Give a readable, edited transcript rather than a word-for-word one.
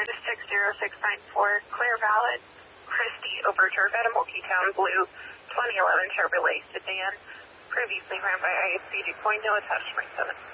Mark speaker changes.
Speaker 1: to 60694, Clear Valid, Christie over Corvette, Mulkey Town Blue, 2011 Chevrolet sedan, previously ran by IFC, deploying no attachment 7.